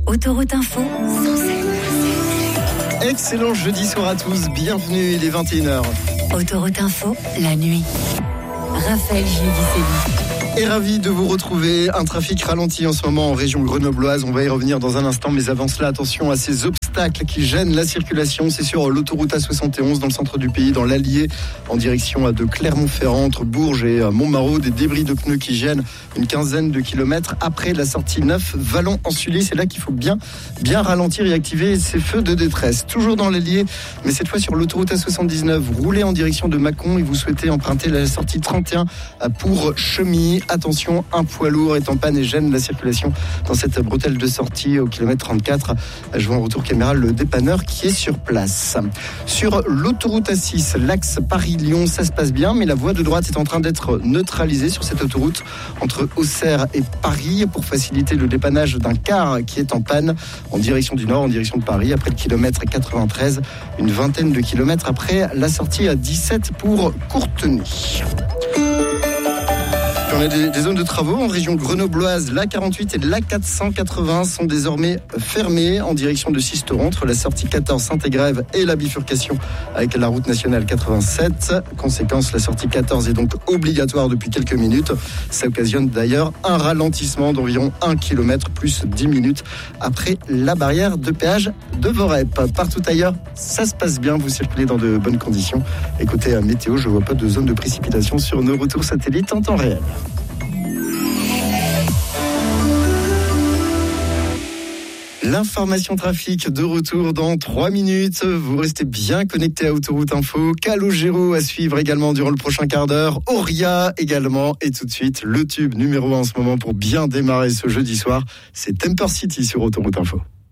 Autoroute Info. Excellent jeudi soir à tous, bienvenue, il est 21h. Autoroute Info, la nuit. Raphaël Giudicelli. Et ravi de vous retrouver. Un trafic ralenti en ce moment en région grenobloise. On va y revenir dans un instant, mais avant cela, attention à ces obstacles qui gênent la circulation. C'est sur l'autoroute A71 dans le centre du pays, dans l'Allier, en direction de Clermont-Ferrand, entre Bourges et Montmarault. Des débris de pneus qui gênent une quinzaine de kilomètres après la sortie 9 Vallon-en-Sully. C'est là qu'il faut bien ralentir et activer ces feux de détresse. Toujours dans l'Allier, mais cette fois sur l'autoroute A79. Roulez en direction de Mâcon et vous souhaitez emprunter la sortie 31 pour Chemillé. Attention, un poids lourd est en panne et gêne la circulation dans cette bretelle de sortie au kilomètre 34. Je vois en retour caméra le dépanneur qui est sur place. Sur l'autoroute A6, l'axe Paris-Lyon, ça se passe bien, mais la voie de droite est en train d'être neutralisée sur cette autoroute entre Auxerre et Paris pour faciliter le dépannage d'un car qui est en panne en direction du nord, en direction de Paris, après le kilomètre 93, une vingtaine de kilomètres après la sortie à 17 pour Courtenay. On a des zones de travaux en région grenobloise. L'A48 et l'A480 sont désormais fermées en direction de Sisteron entre la sortie 14 Saint-Égrève et la bifurcation avec la route nationale 87. Conséquence, la sortie 14 est donc obligatoire depuis quelques minutes. Ça occasionne d'ailleurs un ralentissement d'environ 1 km plus 10 minutes après la barrière de péage de Vorep. Partout ailleurs, ça se passe bien. Vous circulez dans de bonnes conditions. Écoutez, météo, je ne vois pas de zone de précipitation sur nos retours satellites en temps réel. L'information trafic de retour dans 3 minutes. Vous restez bien connectés à Autoroute Info. Calogero à suivre également durant le prochain quart d'heure. Auria également. Et tout de suite, le tube numéro 1 en ce moment pour bien démarrer ce jeudi soir. C'est Temper City sur Autoroute Info.